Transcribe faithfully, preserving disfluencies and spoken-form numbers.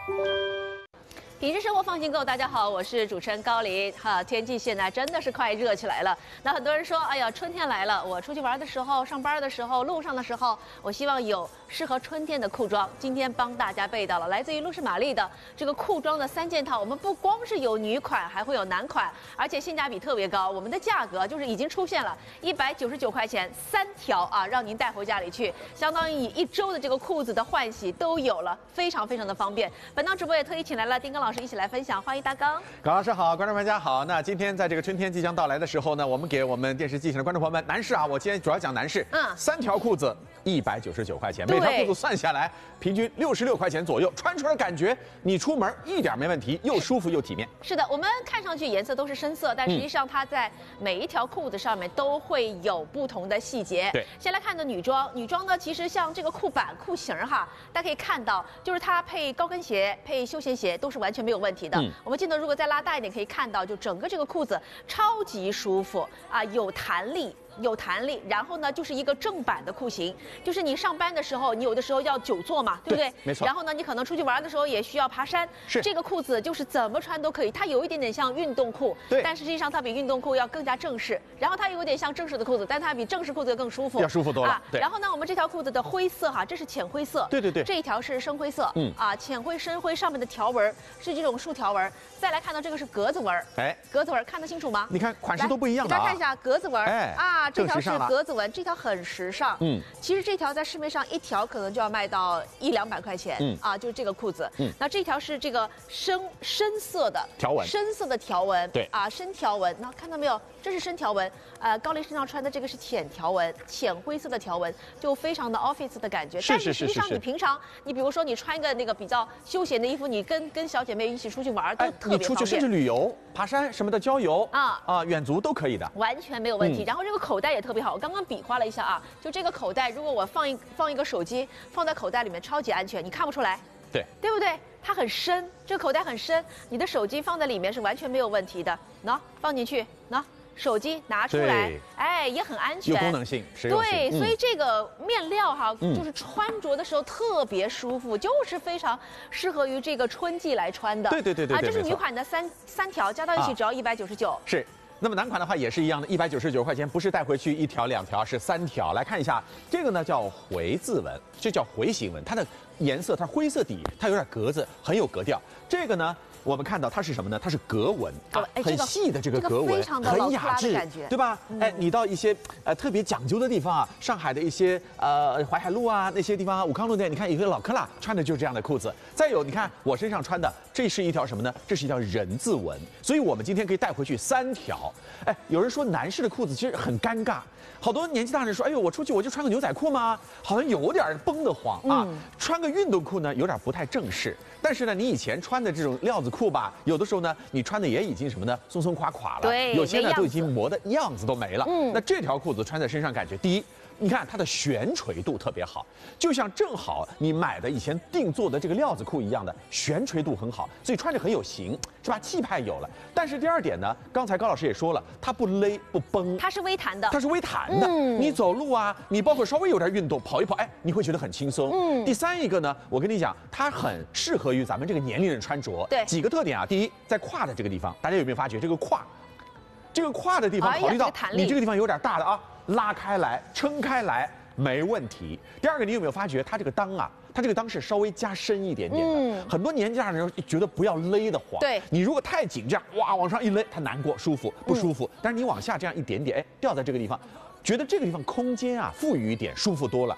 品质生活放心购，大家好，我是主持人高琳。哈，天气现在真的是快热起来了。那很多人说，哎呀，春天来了，我出去玩的时候、上班的时候、路上的时候，我希望有适合春天的裤装。今天帮大家备到了来自于露诗玛丽的这个裤装的三件套。我们不光是有女款，还会有男款，而且性价比特别高。我们的价格就是已经出现了一百九十九块钱三条啊，让您带回家里去，相当于一周的这个裤子的换洗都有了，非常非常的方便。本档直播也特意请来了丁刚老师一起来分享，欢迎大刚。 高老师好，观众朋友大家好。那今天在这个春天即将到来的时候呢，我们给我们电视机前的观众朋友们，男士啊，我今天主要讲男士，嗯，三条裤子一百九十九块钱，每条裤子算下来平均六十六块钱左右，穿出来感觉你出门一点没问题，又舒服又体面。 是的，我们看上去颜色都是深色，但实际上它在每一条裤子上面都会有不同的细节。 对， 先来看的女装，女装呢，其实像这个裤板、裤型哈，大家可以看到，就是它配高跟鞋、配休闲鞋都是完全没有问题的。嗯、我们镜头如果再拉大一点，可以看到，就整个这个裤子超级舒服啊，有弹力。有弹力，然后呢，就是一个正版的裤型，就是你上班的时候，你有的时候要久坐嘛，对不对？ 没错。 然后呢，你可能出去玩的时候也需要爬山， 是这个裤子就是怎么穿都可以，它有一点点像运动裤， 对， 但实际上它比运动裤要更加正式，然后它有点像正式的裤子，但它比正式裤子更舒服， 要舒服多了。啊、 对。然后呢，我们这条裤子的灰色哈，这是浅灰色， 对对对， 这一条是深灰色，嗯啊，浅灰深灰上面的条纹是这种竖条纹，再来看到这个是格子纹，哎，格子纹看得清楚吗？ 你看款式都不一样的啊， 大家看一下格子纹，哎啊，这条是格。格子纹这条很时尚，嗯，其实这条在市面上一条可能就要卖到一两百块钱，嗯啊，就是这个裤子，嗯，那这条是这个深深色的条纹， 深色的条纹， 对啊， 深条纹，那看到没有？这是深条纹，呃，高琳身上穿的这个是浅条纹，浅灰色的条纹，就非常的 office 的感觉。 是是是是。 但实际上你平常，你比如说你穿一个那个比较休闲的衣服，你跟跟小姐妹一起出去玩都特别方便。 你出去甚至旅游、爬山什么的，郊游啊啊，远足都可以的， 完全没有问题。然后这个口袋也特别好，我刚刚比划了一下啊。就这个口袋，如果我放一放一个手机放在口袋里面，超级安全，你看不出来， 对对不对？它很深，这个口袋很深，你的手机放在里面是完全没有问题的。喏，放进去，喏，手机拿出来，哎，也很安全， 有功能性，实用性。 对， 嗯、 所以这个面料哈，嗯、就是穿着的时候特别舒服，就是非常适合于这个春季来穿的。 对对对对对， 啊，这是女款的三三条，加到一起只要一百九十九。 是。那么男款的话也是一样的，一百九十九块钱，不是带回去一条两条，是三条。来看一下，这个呢叫回字纹，这叫回形纹，它的颜色它灰色底，它有点格子，很有格调。这个呢，我们看到它是什么呢？它是格纹啊，很细的这个格纹，很雅致，对吧？哎，你到一些呃特别讲究的地方啊，上海的一些呃淮海路啊那些地方啊，武康路店，你看有个老克拉穿的就是这样的裤子。再有，你看我身上穿的，这是一条什么呢？这是一条人字纹，所以我们今天可以带回去三条。哎，有人说男士的裤子其实很尴尬，好多年纪大人说，哎呦，我出去我就穿个牛仔裤吗？好像有点绷得慌啊。嗯、穿个运动裤呢，有点不太正式。但是呢，你以前穿的这种料子裤吧，有的时候呢，你穿的也已经什么呢，松松垮垮了， 对， 有些呢都已经磨的样子都没了。嗯，那这条裤子穿在身上，感觉第一，你看它的悬垂度特别好，就像正好你买的以前定做的这个料子裤一样的，悬垂度很好，所以穿着很有型，是吧？气派有了。但是第二点呢，刚才高老师也说了，它不勒不崩， 它是微弹的， 它是微弹的。嗯，你走路啊，你包括稍微有点运动，跑一跑，哎，你会觉得很轻松。嗯。第三一个呢，我跟你讲，它很适合于咱们这个年龄人穿着。 对。 几个特点啊，第一，在胯的这个地方，大家有没有发觉这个胯，这个胯的地方，考虑到你这个地方有点大的啊。拉开来，撑开来没问题。第二个，你有没有发觉它这个裆啊？它这个裆是稍微加深一点点的。嗯，很多年纪大的人觉得不要勒得慌。 对， 你如果太紧，这样哇往上一勒，它难过，舒服不舒服？嗯、但是你往下这样一点点，哎，掉在这个地方，觉得这个地方空间啊富裕一点，舒服多了。